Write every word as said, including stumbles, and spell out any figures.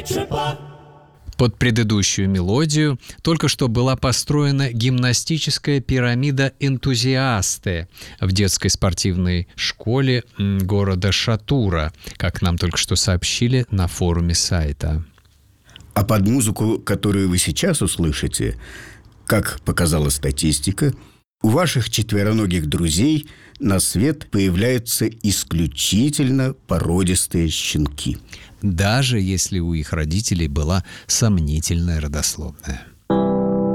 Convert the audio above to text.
Под предыдущую мелодию только что была построена гимнастическая пирамида «Энтузиасты» в детской спортивной школе города Шатура, как нам только что сообщили на форуме сайта. А под музыку, которую вы сейчас услышите, как показала статистика, у ваших четвероногих друзей на свет появляются исключительно породистые щенки. Даже если у их родителей была сомнительная родословная.